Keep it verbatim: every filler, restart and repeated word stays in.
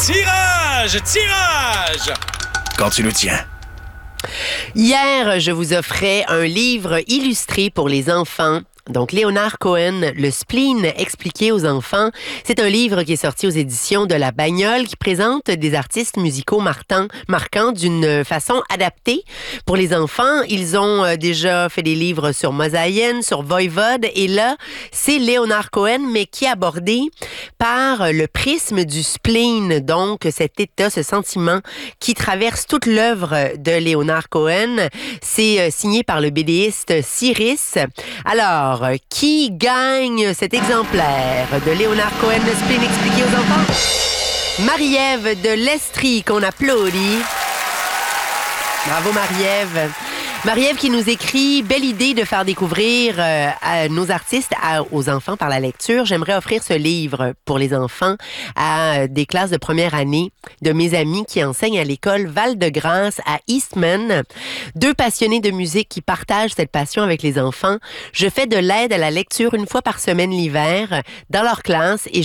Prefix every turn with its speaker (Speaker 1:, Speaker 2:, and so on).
Speaker 1: Tirage! Tirage!
Speaker 2: Quand tu le tiens.
Speaker 3: Hier, je vous offrais un livre illustré pour les enfants. Donc, Léonard Cohen, Le spleen expliqué aux enfants. C'est un livre qui est sorti aux éditions de La Bagnole qui présente des artistes musicaux marquants, marquants d'une façon adaptée pour les enfants. Ils ont déjà fait des livres sur Mosaïen, sur Voivode. Et là, c'est Léonard Cohen, mais qui est abordé par le prisme du spleen. Donc, cet état, ce sentiment qui traverse toute l'œuvre de Léonard Cohen. C'est signé par le BDiste Cyrus. Alors, qui gagne cet exemplaire de Léonard Cohen, Le spleen expliqué aux enfants? Marie-Ève de l'Estrie, qu'on applaudit. Bravo Marie-Ève. Marie-Ève qui nous écrit « Belle idée de faire découvrir euh, à nos artistes à, aux enfants par la lecture. J'aimerais offrir ce livre pour les enfants à des classes de première année de mes amis qui enseignent à l'école Val-de-Grâce à Eastman. Deux passionnés de musique qui partagent cette passion avec les enfants. Je fais de l'aide à la lecture une fois par semaine l'hiver dans leur classe et